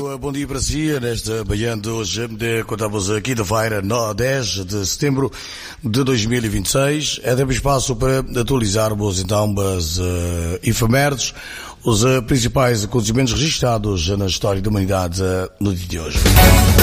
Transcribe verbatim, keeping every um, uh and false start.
muito bom dia para si, nesta manhã de hoje, contamos a quinta-feira, dez de setembro de dois mil e vinte e seis. É tempo e espaço para atualizarmos então as uh, efemérides, os uh, principais acontecimentos registados na história da humanidade uh, no dia de hoje.